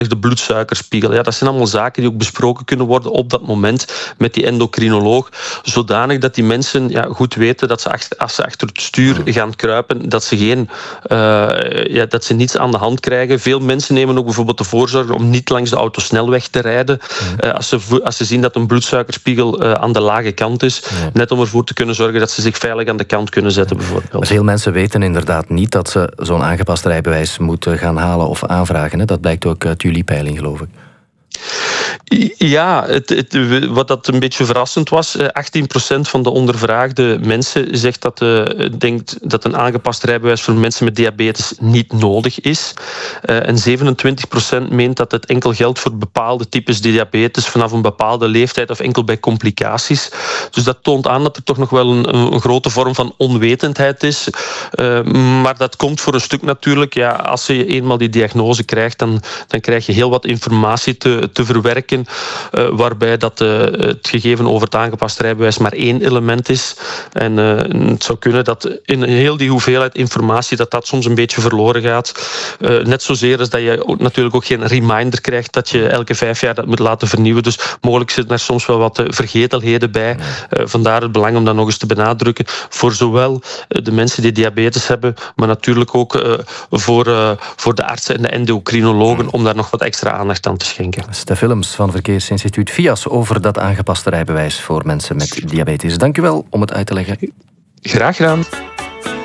de bloedsuikerspiegel. Ja, dat zijn allemaal zaken die ook besproken kunnen worden op dat moment met die endocrinoloog, zodanig dat die mensen goed weten dat als ze achter het stuur gaan kruipen, dat ze niets aan de hand krijgen. Veel mensen nemen ook bijvoorbeeld de voorzorg om niet langs de autosnelweg te rijden als ze zien dat een bloedsuikerspiegel aan de lage kant is, net om ervoor te kunnen zorgen dat ze zich veilig aan de kant kunnen zetten bijvoorbeeld. Veel mensen weten inderdaad niet dat ze zo'n aangepast rijbewijs moeten gaan halen of aanvragen. Hè? Dat blijkt ook uit jullie peiling, geloof ik. Ja, wat dat een beetje verrassend was, 18% van de ondervraagde mensen zegt denkt dat een aangepast rijbewijs voor mensen met diabetes niet nodig is. En 27% meent dat het enkel geldt voor bepaalde types diabetes vanaf een bepaalde leeftijd of enkel bij complicaties. Dus dat toont aan dat er toch nog wel een grote vorm van onwetendheid is. Maar dat komt voor een stuk natuurlijk. Ja, als je eenmaal die diagnose krijgt, dan krijg je heel wat informatie te verwerken, waarbij dat het gegeven over het aangepast rijbewijs maar één element is. En het zou kunnen dat in heel die hoeveelheid informatie dat soms een beetje verloren gaat. Net zozeer als dat je natuurlijk ook geen reminder krijgt dat je elke 5 jaar dat moet laten vernieuwen. Dus mogelijk zitten er soms wel wat vergetelheden bij. Vandaar het belang om dat nog eens te benadrukken voor zowel de mensen die diabetes hebben, maar natuurlijk ook voor de artsen en de endocrinologen om daar nog wat extra aandacht aan te schenken. Stef Willems van Verkeersinstituut VIAS over dat aangepaste rijbewijs voor mensen met diabetes. Dank u wel om het uit te leggen. Graag gedaan.